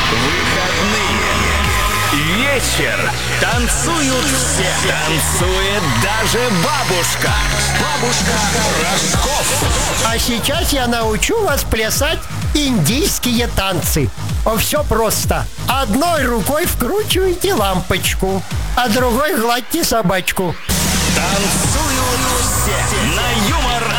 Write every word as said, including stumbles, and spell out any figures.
Выходные. Вечер. Танцуют все. Танцует даже бабушка. Бабушка Рожков. А сейчас я научу вас плясать индийские танцы. Все просто. Одной рукой вкручиваете лампочку, а другой гладьте собачку. Танцуют все. На Юмор